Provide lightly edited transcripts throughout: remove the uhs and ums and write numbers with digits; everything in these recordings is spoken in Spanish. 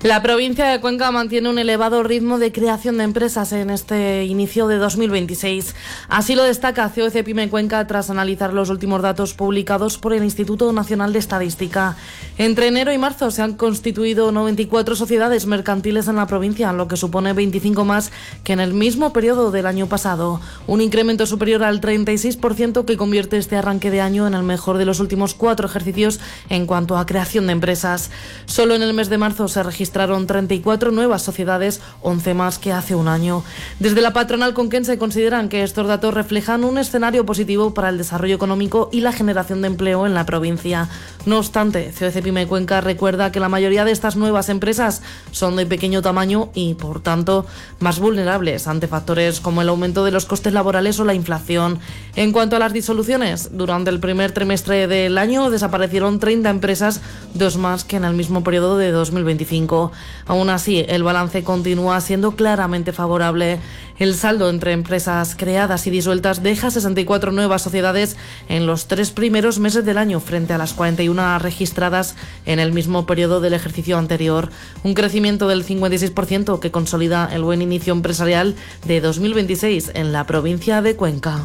La provincia de Cuenca mantiene un elevado ritmo de creación de empresas en este inicio de 2026. Así lo destaca COC Pyme Cuenca tras analizar los últimos datos publicados por el Instituto Nacional de Estadística. Entre enero y marzo se han constituido 94 sociedades mercantiles en la provincia, lo que supone 25 más que en el mismo periodo del año pasado. Un incremento superior al 36% que convierte este arranque de año en el mejor de los últimos 4 ejercicios en cuanto a creación de empresas. Solo en el mes de marzo se registraron 34 nuevas sociedades, 11 más que hace un año. Desde la patronal conquense consideran que estos datos reflejan un escenario positivo para el desarrollo económico y la generación de empleo en la provincia. No obstante, COC Pyme Cuenca recuerda que la mayoría de estas nuevas empresas son de pequeño tamaño y, por tanto, más vulnerables ante factores como el aumento de los costes laborales o la inflación. En cuanto a las disoluciones, durante el primer trimestre del año desaparecieron 30 empresas, 2 más que en el mismo periodo de 2025. Aún así, el balance continúa siendo claramente favorable. El saldo entre empresas creadas y disueltas deja 64 nuevas sociedades en los 3 primeros meses del año frente a las 41 registradas en el mismo periodo del ejercicio anterior. Un crecimiento del 56% que consolida el buen inicio empresarial de 2026 en la provincia de Cuenca.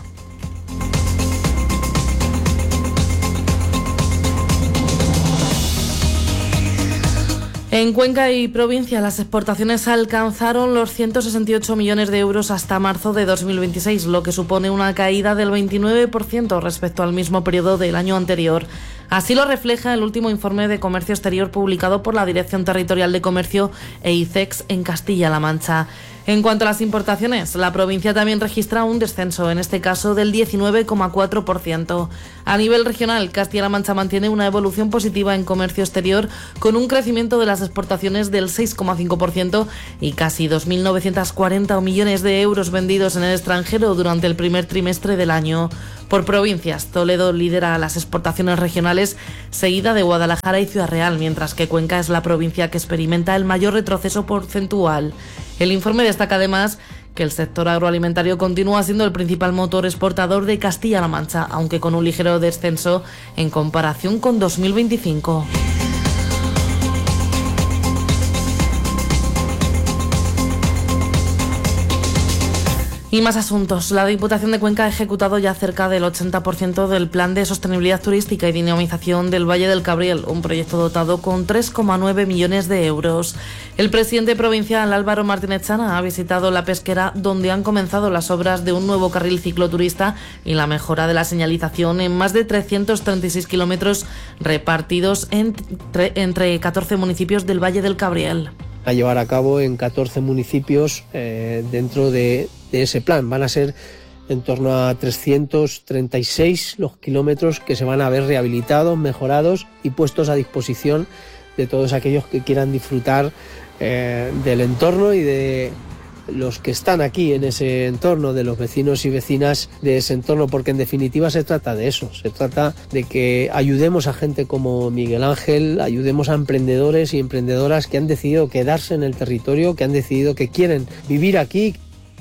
En Cuenca y provincia, las exportaciones alcanzaron los 168 millones de euros hasta marzo de 2026, lo que supone una caída del 29% respecto al mismo periodo del año anterior. Así lo refleja el último informe de comercio exterior publicado por la Dirección Territorial de Comercio e ICEX en Castilla-La Mancha. En cuanto a las importaciones, la provincia también registra un descenso, en este caso del 19,4%. A nivel regional, Castilla-La Mancha mantiene una evolución positiva en comercio exterior con un crecimiento de las exportaciones del 6,5% y casi 2.940 millones de euros vendidos en el extranjero durante el primer trimestre del año. Por provincias, Toledo lidera las exportaciones regionales, seguida de Guadalajara y Ciudad Real, mientras que Cuenca es la provincia que experimenta el mayor retroceso porcentual. El informe destaca además que el sector agroalimentario continúa siendo el principal motor exportador de Castilla-La Mancha, aunque con un ligero descenso en comparación con 2025. Y más asuntos. La Diputación de Cuenca ha ejecutado ya cerca del 80% del Plan de Sostenibilidad Turística y Dinamización del Valle del Cabriel, un proyecto dotado con 3,9 millones de euros. El presidente provincial Álvaro Martínez Chana ha visitado la pesquera, donde han comenzado las obras de un nuevo carril cicloturista y la mejora de la señalización en más de 336 kilómetros repartidos entre 14 municipios del Valle del Cabriel. A llevar a cabo en 14 municipios dentro de ese plan. Van a ser en torno a 336 los kilómetros que se van a ver rehabilitados, mejorados y puestos a disposición de todos aquellos que quieran disfrutar del entorno y de los que están aquí en ese entorno, de los vecinos y vecinas de ese entorno, porque en definitiva se trata de eso, se trata de que ayudemos a gente como Miguel Ángel, ayudemos a emprendedores y emprendedoras que han decidido quedarse en el territorio, que han decidido que quieren vivir aquí.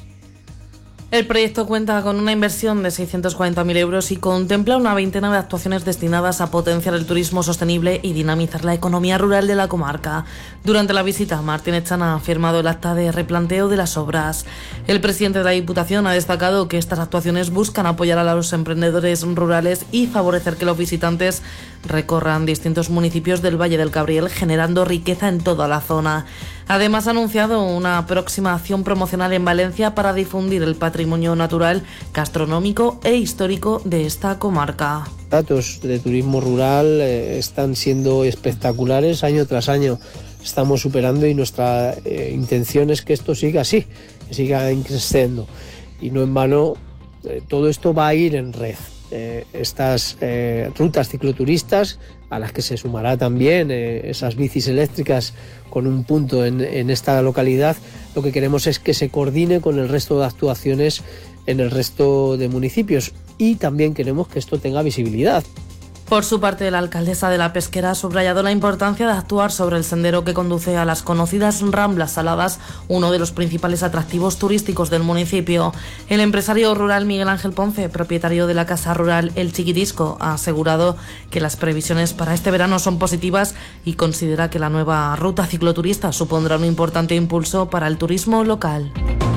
El proyecto cuenta con una inversión de 640.000 euros y contempla una veintena de actuaciones destinadas a potenciar el turismo sostenible y dinamizar la economía rural de la comarca. Durante la visita, Martínez Chana ha firmado el acta de replanteo de las obras. El presidente de la Diputación ha destacado que estas actuaciones buscan apoyar a los emprendedores rurales y favorecer que los visitantes recorran distintos municipios del Valle del Cabriel, generando riqueza en toda la zona. Además, ha anunciado una próxima acción promocional en Valencia para difundir el patrimonio natural, gastronómico e histórico de esta comarca. Datos de turismo rural están siendo espectaculares año tras año. Estamos superando y nuestra intención es que esto siga así, que siga creciendo. Y no en vano, todo esto va a ir en red. Estas rutas cicloturistas, a las que se sumará también esas bicis eléctricas con un punto en esta localidad, lo que queremos es que se coordine con el resto de actuaciones en el resto de municipios y también queremos que esto tenga visibilidad. Por su parte, la alcaldesa de La Pesquera ha subrayado la importancia de actuar sobre el sendero que conduce a las conocidas Ramblas Saladas, uno de los principales atractivos turísticos del municipio. El empresario rural Miguel Ángel Ponce, propietario de la casa rural El Chiquitisco, ha asegurado que las previsiones para este verano son positivas y considera que la nueva ruta cicloturista supondrá un importante impulso para el turismo local.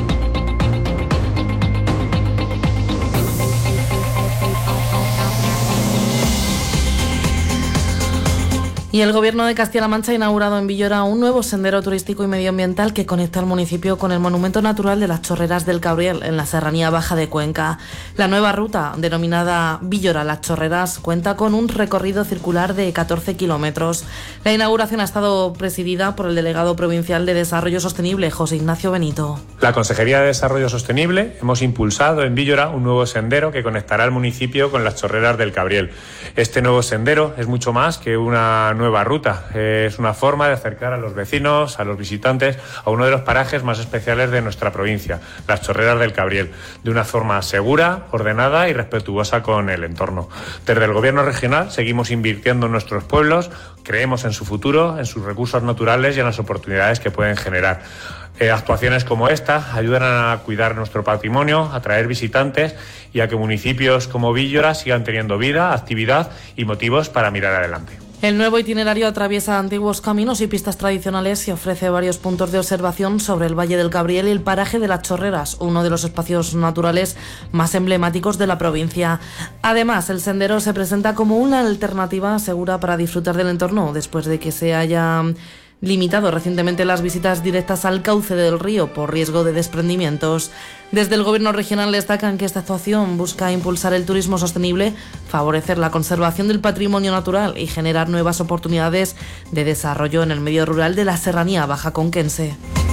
Y el Gobierno de Castilla-La Mancha ha inaugurado en Villora un nuevo sendero turístico y medioambiental que conecta el municipio con el monumento natural de las Chorreras del Cabriel, en la Serranía Baja de Cuenca. La nueva ruta, denominada Villora-Las Chorreras, cuenta con un recorrido circular de 14 kilómetros. La inauguración ha estado presidida por el delegado provincial de Desarrollo Sostenible, José Ignacio Benito. La Consejería de Desarrollo Sostenible hemos impulsado en Villora un nuevo sendero que conectará el municipio con las Chorreras del Cabriel. Este nuevo sendero es mucho más que una nueva ruta, es una forma de acercar a los vecinos, a los visitantes, a uno de los parajes más especiales de nuestra provincia, las Chorreras del Cabriel, de una forma segura, ordenada y respetuosa con el entorno. Desde el Gobierno regional seguimos invirtiendo en nuestros pueblos, creemos en su futuro, en sus recursos naturales y en las oportunidades que pueden generar. Actuaciones como esta ayudan a cuidar nuestro patrimonio, a atraer visitantes y a que municipios como Villora sigan teniendo vida, actividad y motivos para mirar adelante. El nuevo itinerario atraviesa antiguos caminos y pistas tradicionales y ofrece varios puntos de observación sobre el Valle del Cabriel y el paraje de las Chorreras, uno de los espacios naturales más emblemáticos de la provincia. Además, el sendero se presenta como una alternativa segura para disfrutar del entorno, después de que se haya limitado recientemente las visitas directas al cauce del río por riesgo de desprendimientos. Desde el Gobierno regional destacan que esta actuación busca impulsar el turismo sostenible, favorecer la conservación del patrimonio natural y generar nuevas oportunidades de desarrollo en el medio rural de la Serranía Baja Conquense.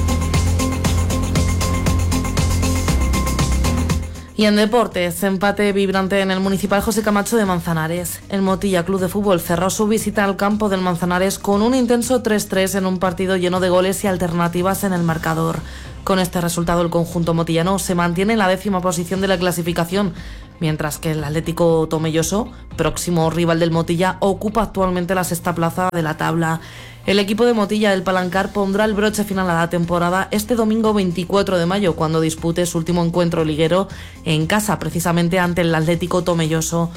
Y en deportes, empate vibrante en el Municipal José Camacho de Manzanares. El Motilla Club de Fútbol cerró su visita al campo del Manzanares con un intenso 3-3 en un partido lleno de goles y alternativas en el marcador. Con este resultado, el conjunto motillano se mantiene en la 10ª posición de la clasificación, mientras que el Atlético Tomelloso, próximo rival del Motilla, ocupa actualmente la 6ª plaza de la tabla. El equipo de Motilla del Palancar pondrá el broche final a la temporada este domingo 24 de mayo, cuando dispute su último encuentro liguero en casa, precisamente ante el Atlético Tomelloso.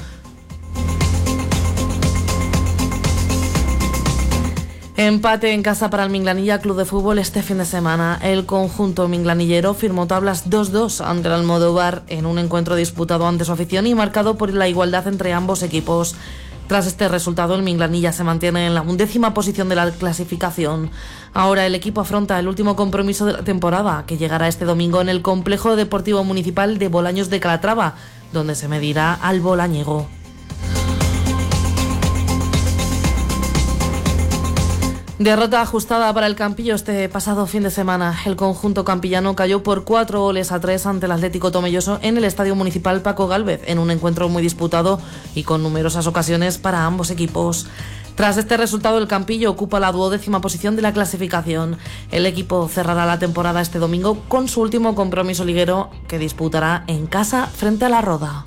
Empate en casa para el Minglanilla Club de Fútbol este fin de semana. El conjunto minglanillero firmó tablas 2-2 ante el Almodóvar en un encuentro disputado ante su afición y marcado por la igualdad entre ambos equipos. Tras este resultado, el Minglanilla se mantiene en la 11ª posición de la clasificación. Ahora el equipo afronta el último compromiso de la temporada, que llegará este domingo en el Complejo Deportivo Municipal de Bolaños de Calatrava, donde se medirá al bolañego. Derrota ajustada para el Campillo este pasado fin de semana. El conjunto campillano cayó por 4-3 ante el Atlético Tomelloso en el Estadio Municipal Paco Gálvez, en un encuentro muy disputado y con numerosas ocasiones para ambos equipos. Tras este resultado, el Campillo ocupa la 12ª posición de la clasificación. El equipo cerrará la temporada este domingo con su último compromiso liguero, que disputará en casa frente a La Roda.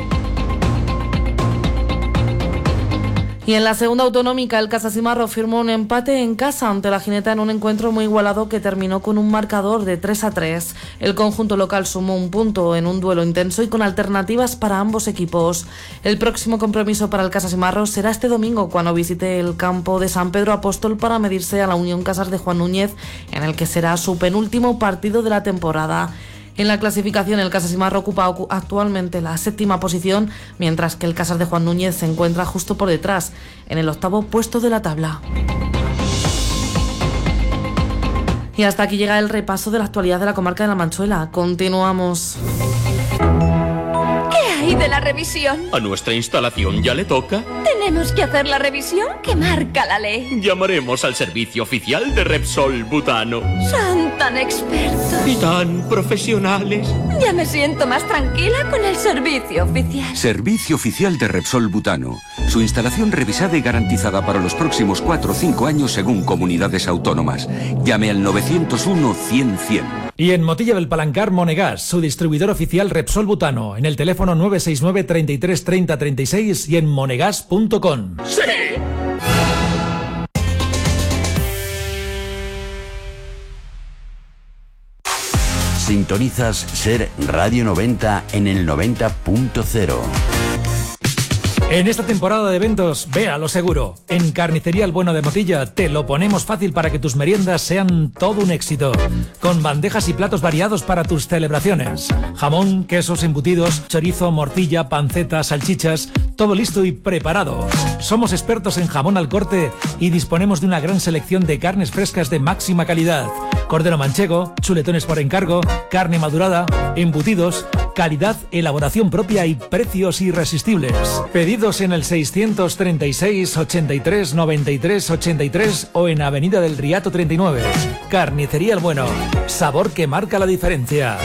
Y en la segunda autonómica, el Casasimarro firmó un empate en casa ante la Jineta en un encuentro muy igualado que terminó con un marcador de 3-3. El conjunto local sumó un punto en un duelo intenso y con alternativas para ambos equipos. El próximo compromiso para el Casasimarro será este domingo, cuando visite el campo de San Pedro Apóstol para medirse a la Unión Casas de Juan Núñez, en el que será su penúltimo partido de la temporada. En la clasificación, el Casasimarro ocupa actualmente la 7ª posición, mientras que el Casas de Juan Núñez se encuentra justo por detrás, en el 8º puesto de la tabla. Y hasta aquí llega el repaso de la actualidad de la comarca de La Manchuela. Continuamos. ¿Qué hay de la revisión? ¿A nuestra instalación ya le toca? ¿Tenemos que hacer la revisión que marca la ley? Llamaremos al servicio oficial de Repsol Butano. ¡Santa tan expertos Y tan profesionales. Ya me siento más tranquila con el servicio oficial. Servicio oficial de Repsol Butano. Su instalación revisada y garantizada para los próximos 4 o 5 años según comunidades autónomas. Llame al 901-100-100. Y en Motilla del Palancar, Monegas, su distribuidor oficial Repsol Butano, en el teléfono 969 33 30 36 y en monegas.com. ¡Sí! Sintonizas Ser Radio 90 en el 90.0. En esta temporada de eventos, ve a lo seguro. En Carnicería El Bueno de Motilla te lo ponemos fácil para que tus meriendas sean todo un éxito. Con bandejas y platos variados para tus celebraciones. Jamón, quesos, embutidos, chorizo, morcilla, panceta, salchichas, todo listo y preparado. Somos expertos en jamón al corte y disponemos de una gran selección de carnes frescas de máxima calidad. Cordero manchego, chuletones por encargo, carne madurada, embutidos, calidad, elaboración propia y precios irresistibles. Pedidos en el 636 83 93 83 o en Avenida del Riato 39. Carnicería El Bueno. Sabor que marca la diferencia.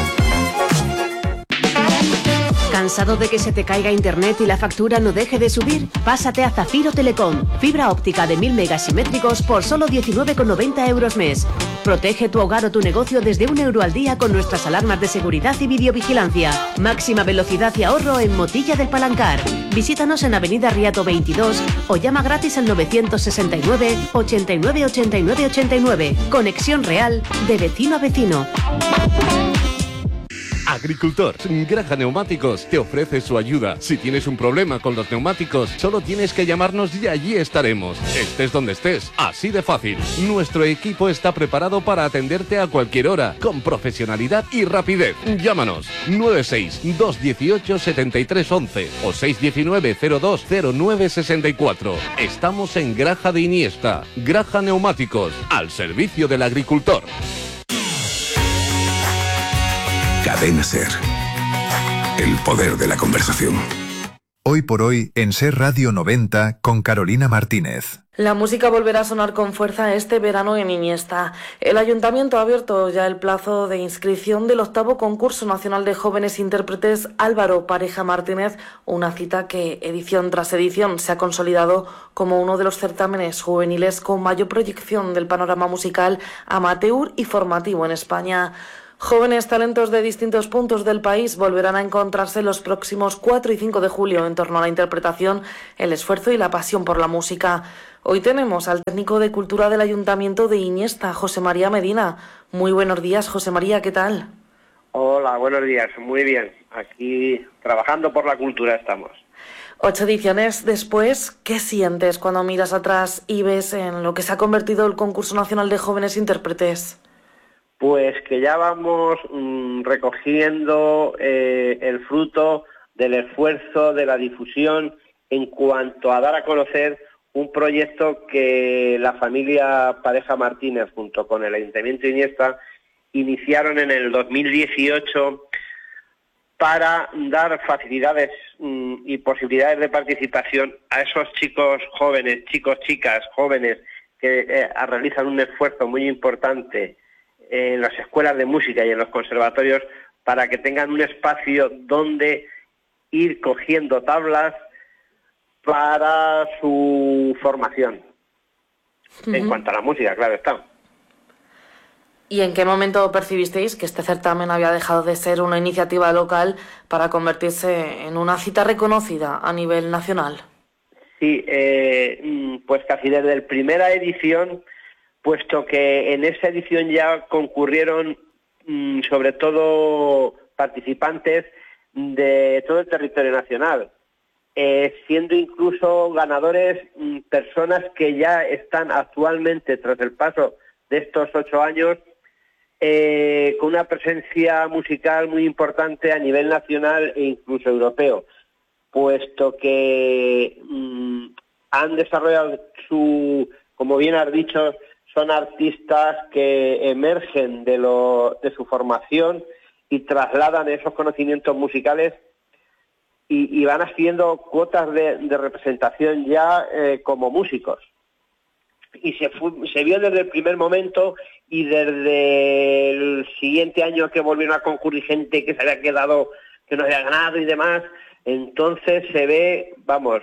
¿Cansado de que se te caiga internet y la factura no deje de subir? Pásate a Zafiro Telecom. Fibra óptica de 1000 megas simétricos por solo 19,90 euros mes. Protege tu hogar o tu negocio desde €1 al día con nuestras alarmas de seguridad y videovigilancia. Máxima velocidad y ahorro en Motilla del Palancar. Visítanos en Avenida Riato 22 o llama gratis al 969 89 89 89. Conexión real de vecino a vecino. Agricultor, Graja Neumáticos te ofrece su ayuda. Si tienes un problema con los neumáticos, solo tienes que llamarnos y allí estaremos. Estés donde estés, así de fácil. Nuestro equipo está preparado para atenderte a cualquier hora, con profesionalidad y rapidez. Llámanos 96 218 73 11 o 619 02 09 64. Estamos en Graja de Iniesta. Graja Neumáticos, al servicio del agricultor. Cadena Ser. El poder de la conversación. Hoy por hoy en Ser Radio 90 con Carolina Martínez. La música volverá a sonar con fuerza este verano en Iniesta. El Ayuntamiento ha abierto ya el plazo de inscripción del 8º Concurso Nacional de Jóvenes Intérpretes Álvaro Pareja Martínez, una cita que edición tras edición se ha consolidado como uno de los certámenes juveniles con mayor proyección del panorama musical amateur y formativo en España. Jóvenes talentos de distintos puntos del país volverán a encontrarse los próximos 4 y 5 de julio en torno a la interpretación, el esfuerzo y la pasión por la música. Hoy tenemos al técnico de Cultura del Ayuntamiento de Iniesta, José María Medina. Muy buenos días, José María, ¿qué tal? Hola, buenos días, muy bien. Aquí trabajando por la cultura estamos. 8 ediciones después, ¿qué sientes cuando miras atrás y ves en lo que se ha convertido el Concurso Nacional de Jóvenes Intérpretes? Pues que ya vamos recogiendo el fruto del esfuerzo, de la difusión en cuanto a dar a conocer un proyecto que la familia Pareja Martínez junto con el Ayuntamiento de Iniesta iniciaron en el 2018 para dar facilidades y posibilidades de participación a esos chicos jóvenes, chicas jóvenes que realizan un esfuerzo muy importante en las escuelas de música y en los conservatorios para que tengan un espacio donde ir cogiendo tablas para su formación. En cuanto a la música, claro está. ¿Y en qué momento percibisteis que este certamen había dejado de ser una iniciativa local para convertirse en una cita reconocida a nivel nacional? Sí, pues casi desde la primera edición, puesto que en esa edición ya concurrieron sobre todo participantes de todo el territorio nacional, siendo incluso ganadores personas que ya están actualmente, tras el paso de estos 8 años, con una presencia musical muy importante a nivel nacional e incluso europeo, puesto que han desarrollado como bien has dicho, son artistas que emergen de su formación y trasladan esos conocimientos musicales y van haciendo cuotas de representación ya como músicos. y se vio desde el primer momento, y desde el siguiente año que volvieron a concurrir gente que se había quedado, que no había ganado y demás. Entonces se ve, vamos,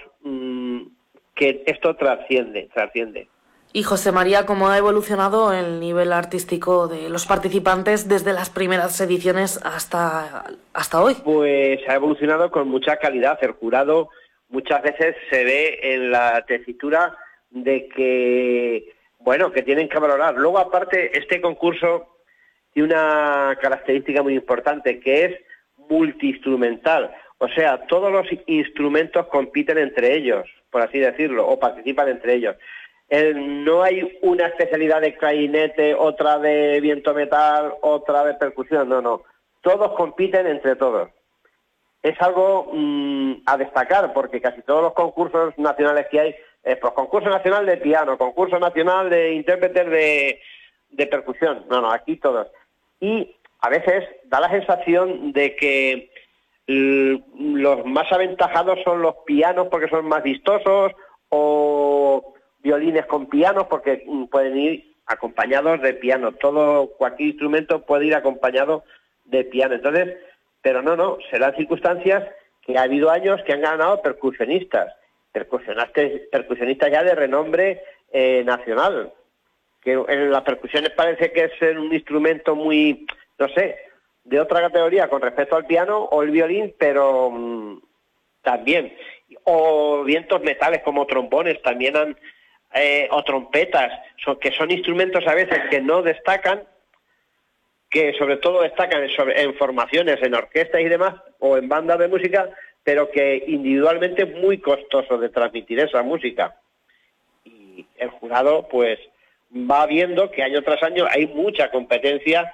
que esto trasciende. Y José María, ¿cómo ha evolucionado el nivel artístico de los participantes desde las primeras ediciones hasta hoy? Pues ha evolucionado con mucha calidad. El jurado muchas veces se ve en la tesitura de que, bueno, que tienen que valorar. Luego, aparte, este concurso tiene una característica muy importante, que es multiinstrumental. O sea, todos los instrumentos compiten entre ellos, por así decirlo, o participan entre ellos. No hay una especialidad de clarinete, otra de viento metal, otra de percusión, no. Todos compiten entre todos. Es algo a destacar, porque casi todos los concursos nacionales que hay, pues concurso nacional de piano, concurso nacional de intérpretes de percusión. No, aquí todos. Y a veces da la sensación de que los más aventajados son los pianos porque son más vistosos, o violines con pianos porque pueden ir acompañados de piano. Cualquier instrumento puede ir acompañado de piano. Entonces, pero no, serán circunstancias que ha habido años que han ganado percusionistas ya de renombre nacional, que en las percusiones parece que es un instrumento muy, no sé, de otra categoría con respecto al piano o el violín, pero también, o vientos metales como trombones también o trompetas, que son instrumentos a veces que no destacan, que sobre todo destacan en formaciones, en orquestas y demás, o en bandas de música, pero que individualmente es muy costoso de transmitir esa música. Y el jurado pues va viendo que año tras año hay mucha competencia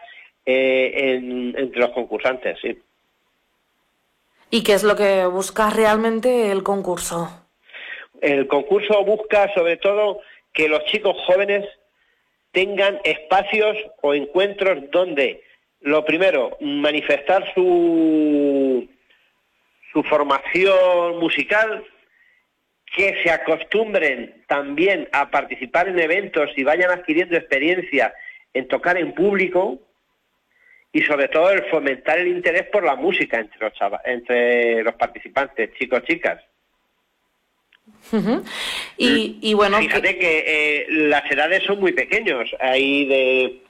entre los concursantes, sí. ¿Y qué es lo que busca realmente el concurso? El concurso busca sobre todo que los chicos jóvenes tengan espacios o encuentros donde, lo primero, manifestar su formación musical, que se acostumbren también a participar en eventos y vayan adquiriendo experiencia en tocar en público, y sobre todo el fomentar el interés por la música entre los participantes, chicos, chicas. Uh-huh. Y bueno, fíjate que las edades son muy pequeños, hay de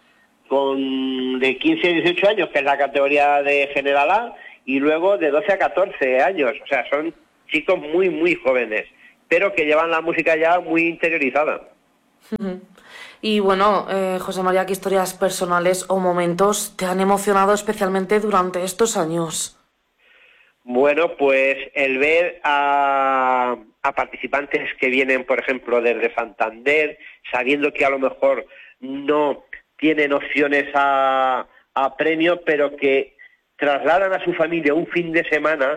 15 a 18 años, que es la categoría de General A, y luego de 12 a 14 años, o sea, son chicos muy, muy jóvenes, pero que llevan la música ya muy interiorizada. Uh-huh. Y bueno, José María, ¿qué historias personales o momentos te han emocionado especialmente durante estos años? Bueno, pues el ver a participantes que vienen, por ejemplo, desde Santander, sabiendo que a lo mejor no tienen opciones a premio, pero que trasladan a su familia un fin de semana,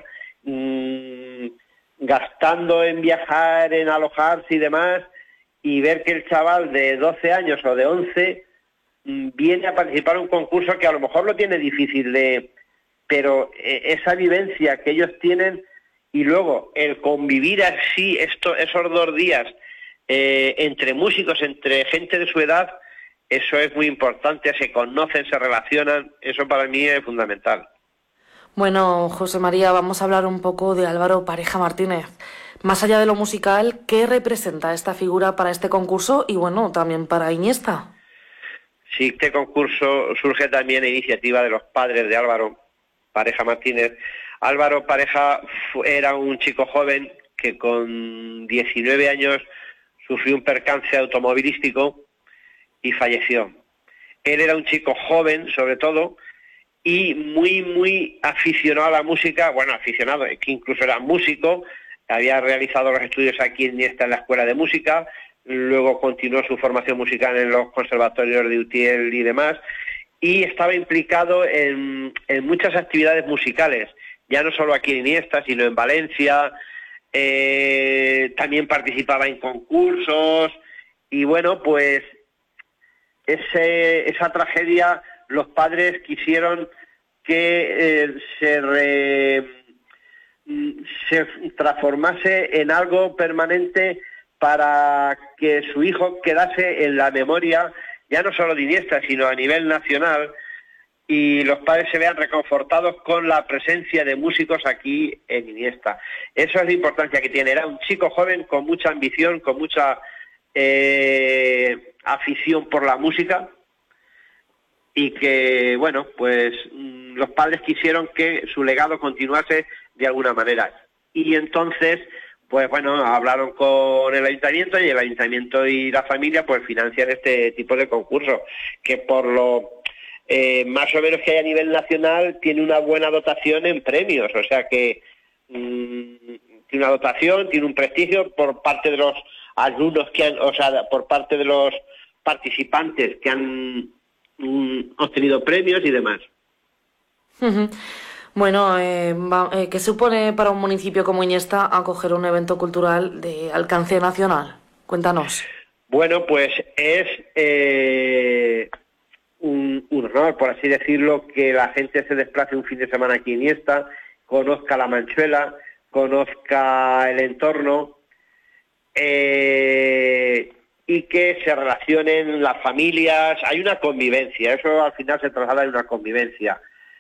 gastando en viajar, en alojarse y demás, y ver que el chaval de 12 años o de 11 viene a participar en un concurso que a lo mejor lo tiene difícil pero esa vivencia que ellos tienen, y luego el convivir así esos 2 días entre músicos, entre gente de su edad, eso es muy importante, se conocen, se relacionan, eso para mí es fundamental. Bueno, José María, vamos a hablar un poco de Álvaro Pareja Martínez. Más allá de lo musical, ¿qué representa esta figura para este concurso y, bueno, también para Iniesta? Sí, este concurso surge también a iniciativa de los padres de Álvaro Pareja Martínez. Álvaro Pareja era un chico joven que con 19 años sufrió un percance automovilístico y falleció. Él era un chico joven, sobre todo, y muy, muy aficionado a la música, aficionado, que incluso era músico, había realizado los estudios aquí en Iniesta en la Escuela de Música, luego continuó su formación musical en los conservatorios de Utiel y demás, y estaba implicado en muchas actividades musicales, ya no solo aquí en Iniesta, sino en Valencia, también participaba en concursos, y bueno, pues esa tragedia, los padres quisieron que se transformase en algo permanente para que su hijo quedase en la memoria, ya no solo de Iniesta, sino a nivel nacional, y los padres se vean reconfortados con la presencia de músicos aquí en Iniesta. Eso es la importancia que tiene. Era un chico joven con mucha ambición, con mucha afición por la música, y que, bueno, pues los padres quisieron que su legado continuase de alguna manera. Y entonces, pues bueno, hablaron con el ayuntamiento, y el ayuntamiento y la familia pues financian este tipo de concursos, que por lo más o menos que hay a nivel nacional tiene una buena dotación en premios, o sea que tiene una dotación, tiene un prestigio por parte de los alumnos que han, o sea, por parte de los participantes que han obtenido premios y demás. Bueno, ¿qué supone para un municipio como Iniesta acoger un evento cultural de alcance nacional? Cuéntanos. Bueno, pues es un honor, por así decirlo, que la gente se desplace un fin de semana aquí en Iniesta, conozca la Manchuela, conozca el entorno, y que se relacionen las familias. Hay una convivencia, eso al final se traslada en una convivencia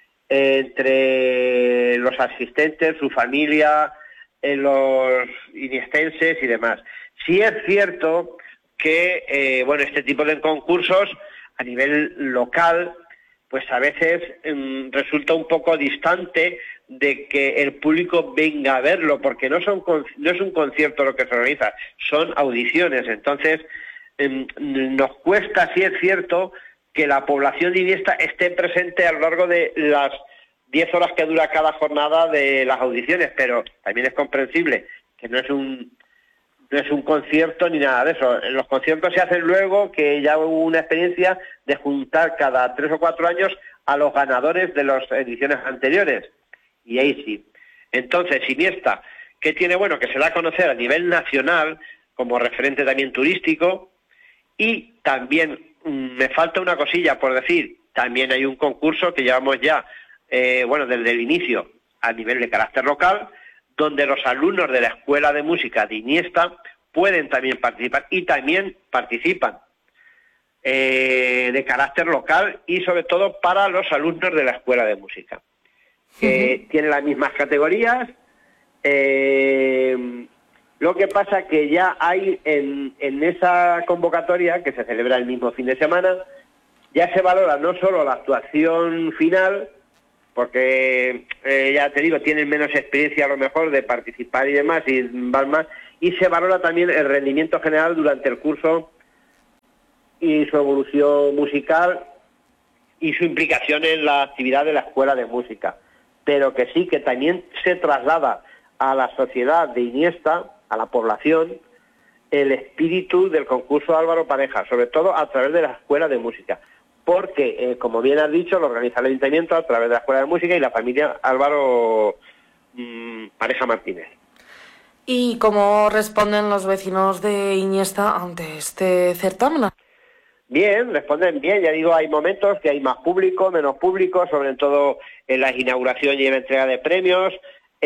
entre los asistentes, su familia, los iniestenses y demás. Sí es cierto que bueno, este tipo de concursos a nivel local pues a veces resulta un poco distante de que el público venga a verlo, porque no es un concierto lo que se organiza, son audiciones. Entonces nos cuesta, sí es cierto, que la población de Iniesta esté presente a lo largo de las 10 horas que dura cada jornada de las audiciones, pero también es comprensible que no es un concierto ni nada de eso. Los conciertos se hacen luego, que ya hubo una experiencia de juntar cada 3 o 4 años a los ganadores de las ediciones anteriores, y ahí sí. Entonces, Iniesta, ¿qué tiene bueno? Que se da a conocer a nivel nacional como referente también turístico, y también me falta una cosilla por decir, también hay un concurso que llevamos ya, bueno, desde el inicio, a nivel de carácter local, donde los alumnos de la Escuela de Música de Iniesta pueden también participar, y también participan de carácter local, y sobre todo para los alumnos de la Escuela de Música, que tienen las mismas categorías. Lo que pasa que ya hay en esa convocatoria, que se celebra el mismo fin de semana, ya se valora no solo la actuación final, porque ya te digo, tienen menos experiencia a lo mejor de participar y demás, y van más, y se valora también el rendimiento general durante el curso y su evolución musical y su implicación en la actividad de la Escuela de Música. Pero que sí, que también se traslada a la sociedad de Iniesta, a la población, el espíritu del concurso Álvaro Pareja, sobre todo a través de la Escuela de Música. Porque, como bien has dicho, lo organiza el Ayuntamiento a través de la Escuela de Música y la familia Álvaro Pareja Martínez. ¿Y cómo responden los vecinos de Iniesta ante este certamen? Bien, responden bien. Ya digo, hay momentos que hay más público, menos público, sobre todo en la inauguración y en la entrega de premios,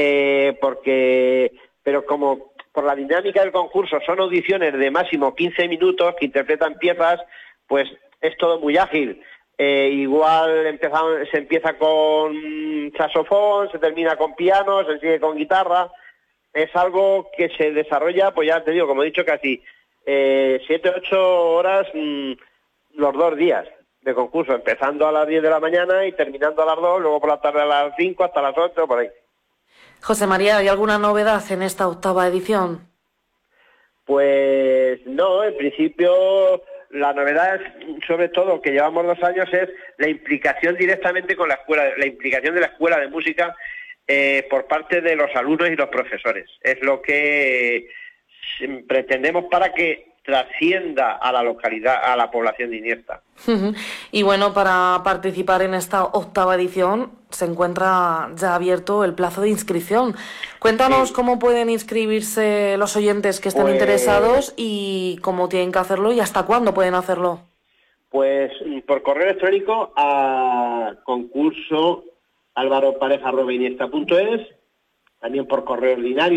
pero como por la dinámica del concurso son audiciones de máximo 15 minutos que interpretan piezas, pues es todo muy ágil. Igual se empieza con saxofón, se termina con piano, se sigue con guitarra. Es algo que se desarrolla, pues ya te digo, como he dicho, casi 7-8 horas los 2 días de concurso, empezando a las 10 de la mañana y terminando a las 2, luego por la tarde a las 5 hasta las 8, por ahí. José María, ¿hay alguna novedad en esta 8ª edición? Pues no, en principio la novedad es, sobre todo, que llevamos 2 años, es la implicación directamente con la escuela, la implicación de la Escuela de Música por parte de los alumnos y los profesores. Es lo que pretendemos para que trascienda a la localidad, a la población de Iniesta. Y bueno, para participar en esta 8ª edición se encuentra ya abierto el plazo de inscripción. Cuéntanos cómo pueden inscribirse los oyentes que estén interesados y cómo tienen que hacerlo y hasta cuándo pueden hacerlo. Pues por correo electrónico a concurso alvaropareja@iniesta.es, también por correo ordinario,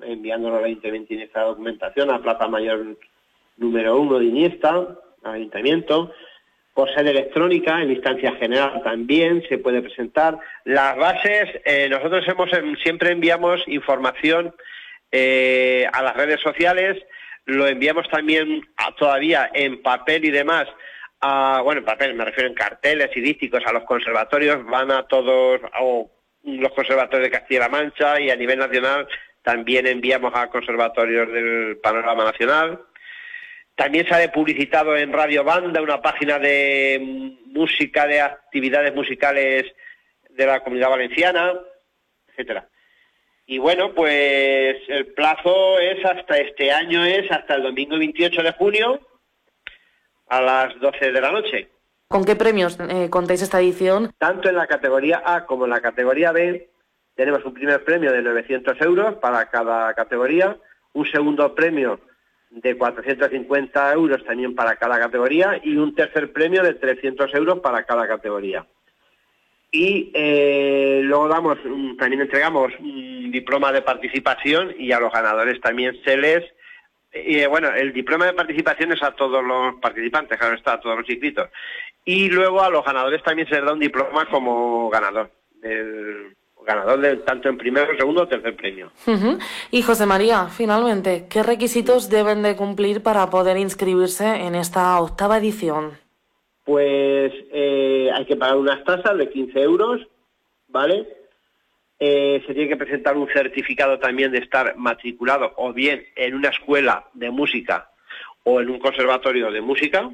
enviándolo al Ayuntamiento Iniesta documentación, a Plaza Mayor número 1 de Iniesta, al Ayuntamiento. Por ser electrónica, en instancia general también se puede presentar. Las bases, nosotros siempre enviamos información a las redes sociales, lo enviamos también todavía en papel y demás, en papel me refiero en carteles y dísticos a los conservatorios, van a todos, los conservatorios de Castilla-La Mancha, y a nivel nacional también enviamos a conservatorios del panorama nacional. También se ha publicitado en Radio Banda, una página de música, de actividades musicales de la Comunidad Valenciana, etcétera. Y bueno, pues el plazo es hasta el domingo 28 de junio a las 12 de la noche. ¿Con qué premios contáis esta edición? Tanto en la categoría A como en la categoría B tenemos un primer premio de 900 euros para cada categoría, un segundo premio de 450 euros también para cada categoría y un tercer premio de 300 euros para cada categoría. Y luego también entregamos un diploma de participación, y a los ganadores también se les... el diploma de participación es a todos los participantes, claro está, a todos los inscritos. Y luego a los ganadores también se les da un diploma como ganador, tanto en primero, segundo o tercer premio. Y José María, finalmente, ¿qué requisitos deben de cumplir para poder inscribirse en esta 8ª edición? Pues hay que pagar unas tasas de 15 euros, ¿vale? Se tiene que presentar un certificado también de estar matriculado o bien en una escuela de música o en un conservatorio de música,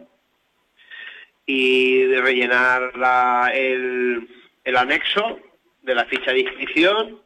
y de rellenar el anexo de la ficha de inscripción,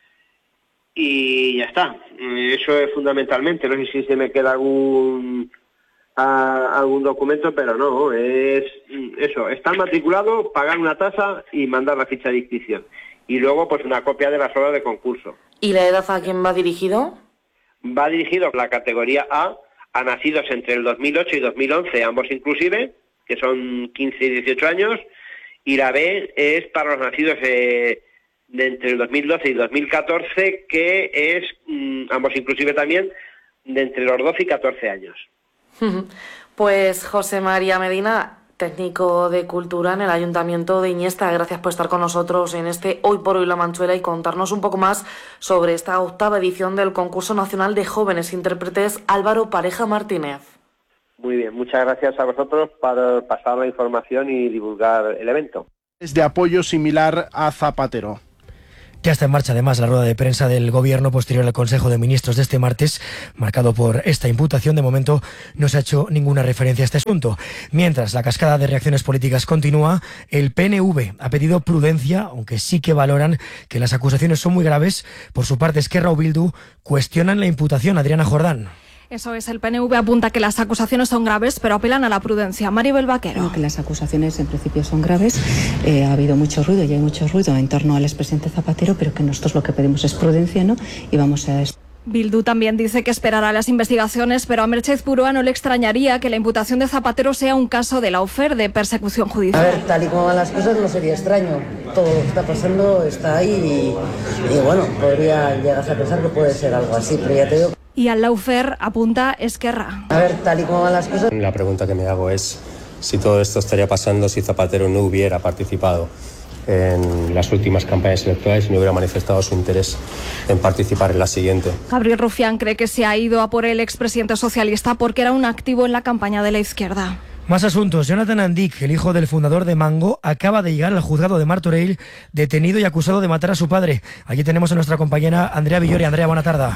y ya está. Eso es fundamentalmente. No sé si se me queda algún documento, pero no, es eso, estar matriculado, pagar una tasa y mandar la ficha de inscripción. Y luego, pues una copia de las horas de concurso. ¿Y la edad a quién va dirigido? Va dirigido la categoría A nacidos entre el 2008 y 2011, ambos inclusive, que son 15 y 18 años, y la B es para los nacidos de entre el 2012 y 2014, que es, ambos inclusive también, de entre los 12 y 14 años. Pues José María Medina, técnico de Cultura en el Ayuntamiento de Iniesta, gracias por estar con nosotros en este Hoy por Hoy La Manchuela y contarnos un poco más sobre esta 8ª edición del Concurso Nacional de Jóvenes Intérpretes Álvaro Pareja Martínez. Muy bien, muchas gracias a vosotros por pasar la información y divulgar el evento. Es de apoyo similar a Zapatero. Ya está en marcha además la rueda de prensa del Gobierno posterior al Consejo de Ministros de este martes, marcado por esta imputación. De momento no se ha hecho ninguna referencia a este asunto. Mientras la cascada de reacciones políticas continúa, el PNV ha pedido prudencia, aunque sí que valoran que las acusaciones son muy graves. Por su parte, Esquerra o Bildu cuestionan la imputación. Adriana Jordán. Eso es, el PNV apunta que las acusaciones son graves, pero apelan a la prudencia. Maribel Vaquero. Creo que las acusaciones en principio son graves. Ha habido mucho ruido y hay mucho ruido en torno al expresidente Zapatero, pero que nosotros lo que pedimos es prudencia, ¿no? Y vamos a... Bildu también dice que esperará las investigaciones, pero a Merchez Purúa no le extrañaría que la imputación de Zapatero sea un caso de lawfare, de persecución judicial. A ver, tal y como van las cosas no sería extraño. Todo lo que está pasando está ahí y bueno, podría llegarse a pensar que puede ser algo así, pero ya te digo... Y al lawfare apunta Esquerra. A ver, tal y como van las cosas... La pregunta que me hago es si todo esto estaría pasando si Zapatero no hubiera participado en las últimas campañas electorales y no hubiera manifestado su interés en participar en la siguiente. Gabriel Rufián cree que se ha ido a por el expresidente socialista porque era un activo en la campaña de la izquierda. Más asuntos. Jonathan Andic, el hijo del fundador de Mango, acaba de llegar al juzgado de Martorell, detenido y acusado de matar a su padre. Aquí tenemos a nuestra compañera Andrea Villori. Andrea, buena tarde.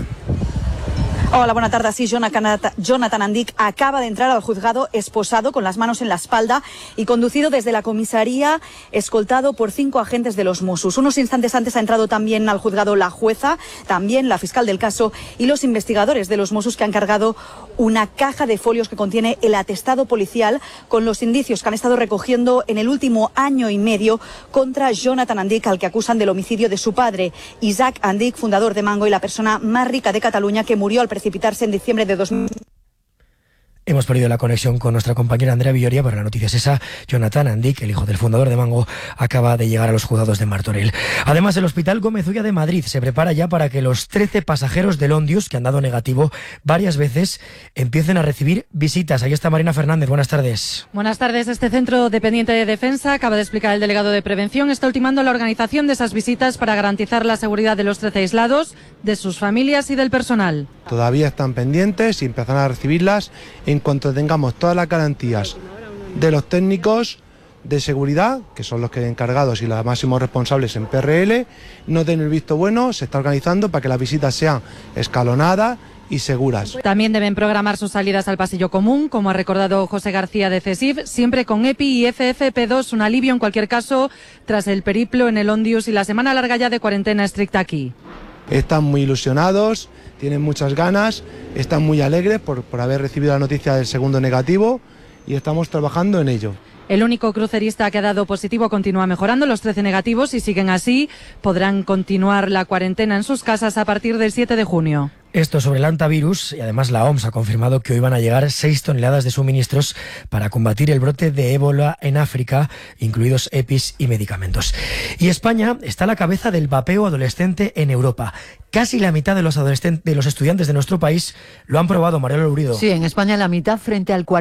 Hola, buena tarde. Sí, Jonathan Andic acaba de entrar al juzgado esposado, con las manos en la espalda y conducido desde la comisaría, escoltado por 5 agentes de los Mossos. Unos instantes antes ha entrado también al juzgado la jueza, también la fiscal del caso y los investigadores de los Mossos, que han cargado una caja de folios que contiene el atestado policial con los indicios que han estado recogiendo en el último año y medio contra Jonathan Andic, al que acusan del homicidio de su padre, Isaac Andic, fundador de Mango y la persona más rica de Cataluña, que murió al precipitarse en diciembre de 2000. Hemos perdido la conexión con nuestra compañera Andrea Villoria, pero la noticia es esa. Jonathan Andic, el hijo del fundador de Mango, acaba de llegar a los juzgados de Martorell. Además, el Hospital Gómez Ulla de Madrid se prepara ya para que los 13 pasajeros del Ondius, que han dado negativo varias veces, empiecen a recibir visitas. Ahí está Marina Fernández. Buenas tardes. Buenas tardes. Este centro dependiente de Defensa, acaba de explicar el delegado de Prevención, está ultimando la organización de esas visitas para garantizar la seguridad de los 13 aislados, de sus familias y del personal. Todavía están pendientes y empezarán a recibirlas en cuanto tengamos todas las garantías de los técnicos de seguridad, que son los que encargados y los máximos responsables en PRL, no den el visto bueno. Se está organizando para que las visitas sean escalonadas y seguras. También deben programar sus salidas al pasillo común, como ha recordado José García de CESIF, siempre con EPI y FFP2, un alivio en cualquier caso tras el periplo en el Ondius y la semana larga ya de cuarentena estricta aquí. Están muy ilusionados, tienen muchas ganas, están muy alegres por haber recibido la noticia del segundo negativo y estamos trabajando en ello. El único crucerista que ha dado positivo continúa mejorando. Los 13 negativos, si siguen así, podrán continuar la cuarentena en sus casas a partir del 7 de junio. Esto sobre el hantavirus, y además la OMS ha confirmado que hoy van a llegar 6 toneladas de suministros para combatir el brote de ébola en África, incluidos EPIs y medicamentos. Y España está a la cabeza del vapeo adolescente en Europa. Casi la mitad de los estudiantes de nuestro país lo han probado, Mariela Lurido. Sí, en España la mitad frente al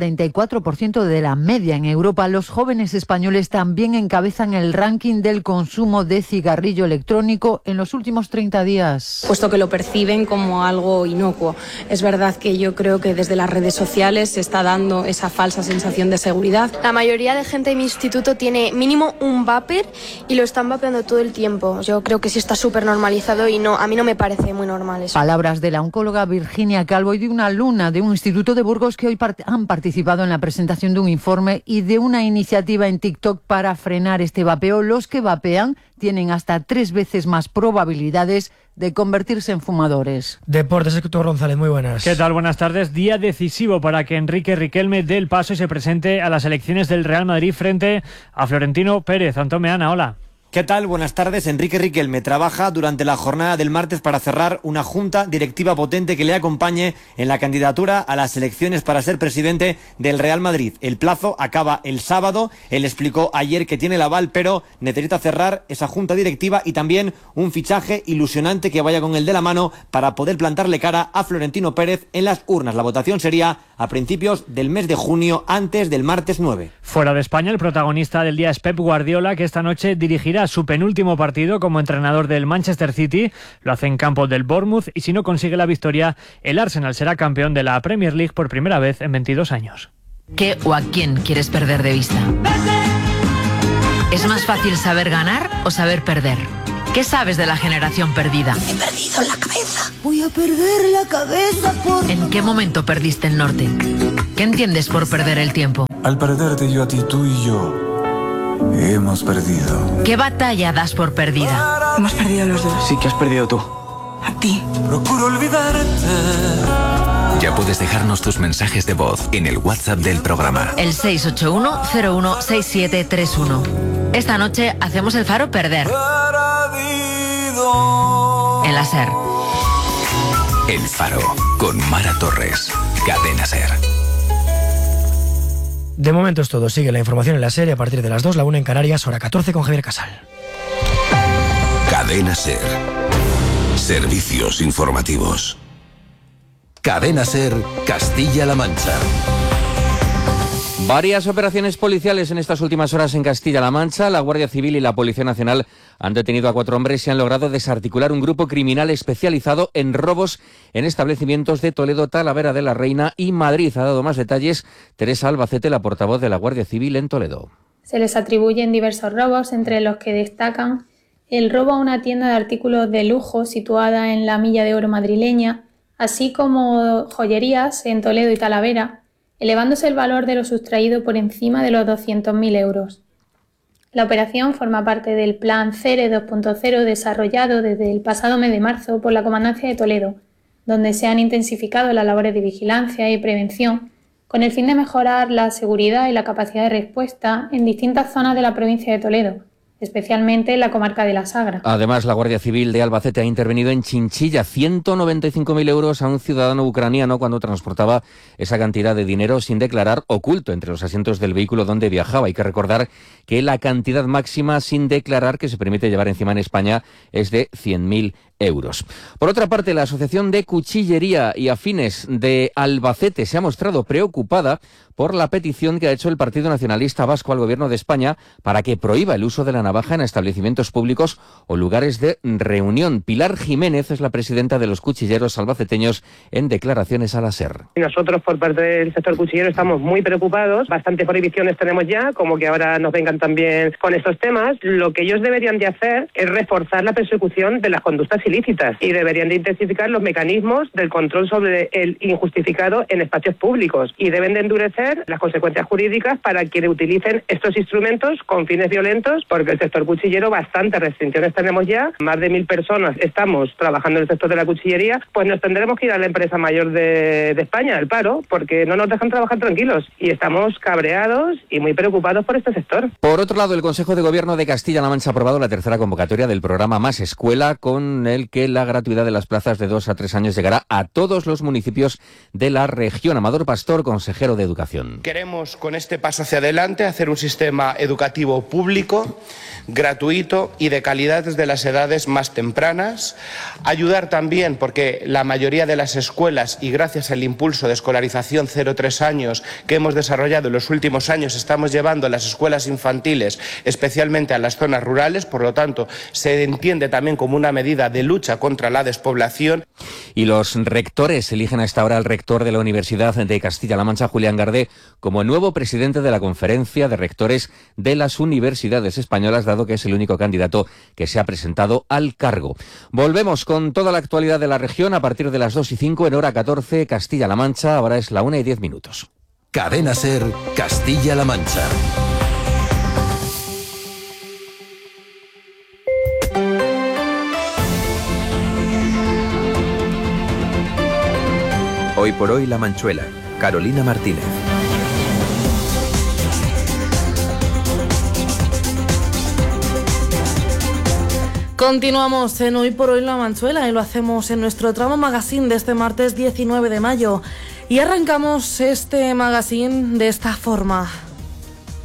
44% de la media. En Europa, los jóvenes españoles también encabezan el ranking del consumo de cigarrillo electrónico en los últimos 30 días. Puesto que lo perciben como algo inocuo. Es verdad que yo creo que desde las redes sociales se está dando esa falsa sensación de seguridad. La mayoría de gente de mi instituto tiene mínimo un vapor y lo están vapeando todo el tiempo. Yo creo que sí está súper normalizado y a mí no me parece muy normal eso. Palabras de la oncóloga Virginia Calvo y de una alumna de un instituto de Burgos que hoy han participado en la presentación de un informe y de una iniciativa en TikTok para frenar este vapeo. Los que vapean tienen hasta 3 veces más probabilidades de convertirse en fumadores. Deportes, Héctor González, muy buenas. ¿Qué tal? Buenas tardes. Día decisivo para que Enrique Riquelme dé el paso y se presente a las elecciones del Real Madrid frente a Florentino Pérez. Antón Meana, hola. ¿Qué tal? Buenas tardes. Enrique Riquelme trabaja durante la jornada del martes para cerrar una junta directiva potente que le acompañe en la candidatura a las elecciones para ser presidente del Real Madrid. El plazo acaba el sábado. Él explicó ayer que tiene el aval, pero necesita cerrar esa junta directiva y también un fichaje ilusionante que vaya con el de la mano para poder plantarle cara a Florentino Pérez en las urnas. La votación sería a principios del mes de junio, antes del martes 9. Fuera de España, el protagonista del día es Pep Guardiola, que esta noche dirigirá su penúltimo partido como entrenador del Manchester City. Lo hace en campo del Bournemouth y si no consigue la victoria, el Arsenal será campeón de la Premier League por primera vez en 22 años. ¿Qué o a quién quieres perder de vista? ¿Es más fácil saber ganar o saber perder? ¿Qué sabes de la generación perdida? He perdido la cabeza. Voy a perder la cabeza por... ¿En qué momento perdiste el norte? ¿Qué entiendes por perder el tiempo? Al perderte yo a ti, tú y yo hemos perdido. ¿Qué batalla das por perdida? Hemos perdido los dos. Sí, que has perdido tú. A ti. Procuro olvidarte. Ya puedes dejarnos tus mensajes de voz en el WhatsApp del programa. El 681-016731. Esta noche hacemos el Faro Perder. En la SER. El Faro, con Mara Torres. Cadena SER. De momento es todo. Sigue la información en la SER a partir de las 2, la 1 en Canarias, hora 14 con Javier Casal. Cadena SER. Servicios informativos. Cadena SER, Castilla-La Mancha. Varias operaciones policiales en estas últimas horas en Castilla-La Mancha. La Guardia Civil y la Policía Nacional han detenido a 4 hombres y han logrado desarticular un grupo criminal especializado en robos en establecimientos de Toledo, Talavera de la Reina y Madrid. Ha dado más detalles Teresa Albacete, la portavoz de la Guardia Civil en Toledo. Se les atribuyen diversos robos, entre los que destacan el robo a una tienda de artículos de lujo situada en la Milla de Oro madrileña, así como joyerías en Toledo y Talavera, elevándose el valor de lo sustraído por encima de los 200.000 euros. La operación forma parte del Plan CERE 2.0 desarrollado desde el pasado mes de marzo por la Comandancia de Toledo, donde se han intensificado las labores de vigilancia y prevención con el fin de mejorar la seguridad y la capacidad de respuesta en distintas zonas de la provincia de Toledo, especialmente en la comarca de la Sagra. Además, la Guardia Civil de Albacete ha intervenido en Chinchilla, 195.000 euros a un ciudadano ucraniano cuando transportaba esa cantidad de dinero sin declarar, oculto entre los asientos del vehículo donde viajaba. Hay que recordar que la cantidad máxima sin declarar que se permite llevar encima en España es de 100.000 euros. Por otra parte, la Asociación de Cuchillería y Afines de Albacete se ha mostrado preocupada por la petición que ha hecho el Partido Nacionalista Vasco al Gobierno de España para que prohíba el uso de la navaja en establecimientos públicos o lugares de reunión. Pilar Jiménez es la presidenta de los cuchilleros albaceteños en declaraciones a la SER. Nosotros, por parte del sector cuchillero, estamos muy preocupados. Bastantes prohibiciones tenemos ya, como que ahora nos vengan también con estos temas. Lo que ellos deberían de hacer es reforzar la persecución de las conductas ilícitas y deberían de intensificar los mecanismos del control sobre el injustificado en espacios públicos y deben de endurecer las consecuencias jurídicas para quienes utilicen estos instrumentos con fines violentos, porque el sector cuchillero bastantes restricciones tenemos ya, más de 1.000 personas estamos trabajando en el sector de la cuchillería, pues nos tendremos que ir a la empresa mayor de España, el paro, porque no nos dejan trabajar tranquilos y estamos cabreados y muy preocupados por este sector. Por otro lado, el Consejo de Gobierno de Castilla-La Mancha ha aprobado la tercera convocatoria del programa Más Escuela, con el que la gratuidad de las plazas de 2 a 3 años llegará a todos los municipios de la región. Amador Pastor, consejero de Educación. Queremos, con este paso hacia adelante, hacer un sistema educativo público, gratuito y de calidad desde las edades más tempranas. Ayudar también, porque la mayoría de las escuelas, y gracias al impulso de escolarización 0-3 años que hemos desarrollado en los últimos años, estamos llevando las escuelas infantiles especialmente a las zonas rurales, por lo tanto se entiende también como una medida de lucha contra la despoblación. Y los rectores eligen a esta hora al rector de la Universidad de Castilla-La Mancha, Julián Gardé, como nuevo presidente de la Conferencia de Rectores de las Universidades Españolas, dado que es el único candidato que se ha presentado al cargo. Volvemos con toda la actualidad de la región a partir de las 2:05 en hora 14, Castilla-La Mancha. Ahora es la 1:10. Cadena SER, Castilla-La Mancha. Hoy por hoy La Manchuela. Carolina Martínez. Continuamos en Hoy por Hoy La Manchuela y lo hacemos en nuestro tramo magazine de este martes 19 de mayo. Y arrancamos este magazine de esta forma.